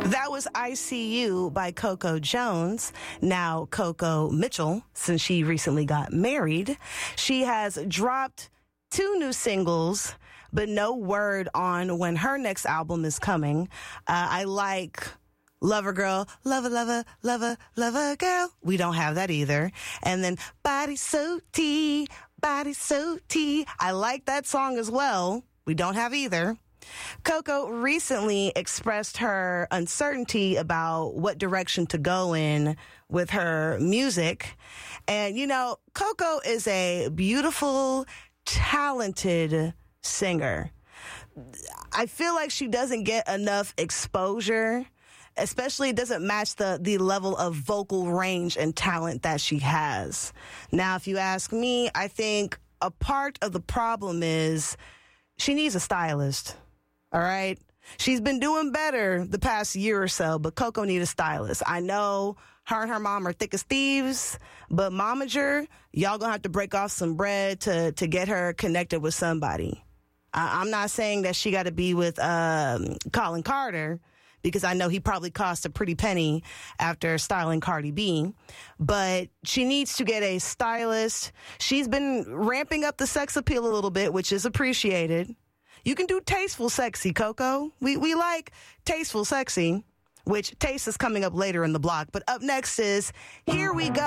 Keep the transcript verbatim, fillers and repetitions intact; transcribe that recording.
That was I See You by Coco Jones, now Coco Mitchell, since she recently got married. She has dropped two new singles, but no word on when her next album is coming. Uh, I like Lover Girl, Lover, Lover, Lover, Lover Girl. We don't have that either. And then Body So Tea, Body So Tea. I like that song as well. We don't have either. Coco recently expressed her uncertainty about what direction to go in with her music. And, you know, Coco is a beautiful, talented singer. I feel like she doesn't get enough exposure, especially it doesn't match the, the level of vocal range and talent that she has. Now, if you ask me, I think a part of the problem is she needs a stylist. All right. She's been doing better the past year or so, but Coco needs a stylist. I know her and her mom are thick as thieves, but momager, y'all gonna have to break off some bread to, to get her connected with somebody. I, I'm not saying that she got to be with um, Colin Carter, because I know he probably cost a pretty penny after styling Cardi B, but she needs to get a stylist. She's been ramping up the sex appeal a little bit, which is appreciated. You can do tasteful sexy, Coco. We we like tasteful sexy, which taste is coming up later in the block. But up next is Here We Go.